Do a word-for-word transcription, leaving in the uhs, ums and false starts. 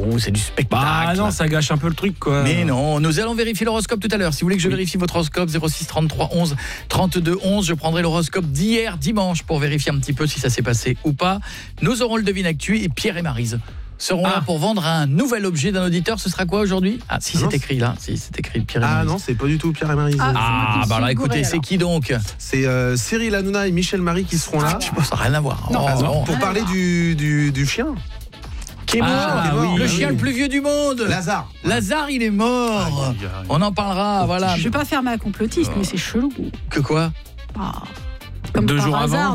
Oh, c'est du spectacle. Bah non, ça gâche un peu le truc, quoi. Mais non, nous allons vérifier l'horoscope tout à l'heure. Si vous voulez que je vérifie votre horoscope, zéro six trente-trois onze trente-deux onze, je prendrai l'horoscope d'hier dimanche pour vérifier un petit peu si ça s'est passé ou pas. Nous aurons le devine actu et Pierre et Maryse seront ah. là pour vendre un nouvel objet d'un auditeur. Ce sera quoi aujourd'hui? Ah, si, c'est écrit là. Si, c'est écrit Pierre et Maryse. Ah non, c'est pas du tout Pierre et Maryse. Ah, ah bah alors écoutez, c'est qui donc? C'est euh, Cyril Hanouna et Michel Marie qui seront là. Ah, je pense que ça n'a rien à voir. Non, oh, non. Pour non. parler du, du, du chien. Qui est mort, ah, oui, le oui. chien le plus vieux du monde. Lazare. Lazare, il est mort. Aïe, aïe, aïe. On en parlera, voilà. Je vais pas faire ma complotiste, oh. mais c'est chelou. Que quoi? Ah. Comme Deux par jours hasard, avant.